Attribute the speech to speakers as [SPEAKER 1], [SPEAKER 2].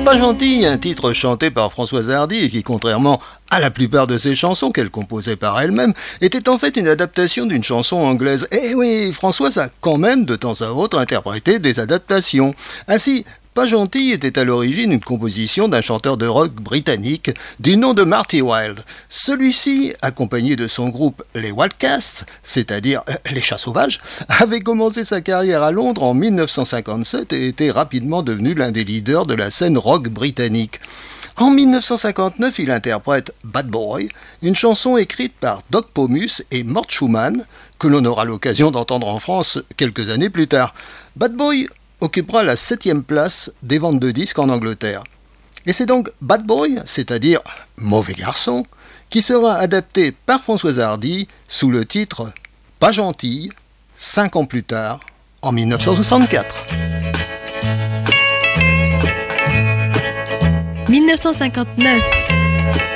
[SPEAKER 1] Pas gentil, un titre chanté par Françoise Hardy et qui, contrairement à la plupart de ses chansons qu'elle composait par elle-même, était en fait une adaptation d'une chanson anglaise. Et oui, Françoise a quand même de temps à autre interprété des adaptations. Ainsi, Pas gentil était à l'origine une composition d'un chanteur de rock britannique du nom de Marty Wilde. Celui-ci, accompagné de son groupe les Wildcats, c'est-à-dire les chats sauvages, avait commencé sa carrière à Londres en 1957 et était rapidement devenu l'un des leaders de la scène rock britannique. En 1959, il interprète Bad Boy, une chanson écrite par Doc Pomus et Mort Schumann, que l'on aura l'occasion d'entendre en France quelques années plus tard. Bad Boy occupera la 7e place des ventes de disques en Angleterre. Et c'est donc Bad Boy, c'est-à-dire Mauvais garçon, qui sera adapté par Françoise Hardy sous le titre Pas gentil, 5 ans plus tard, en 1964.
[SPEAKER 2] 1959.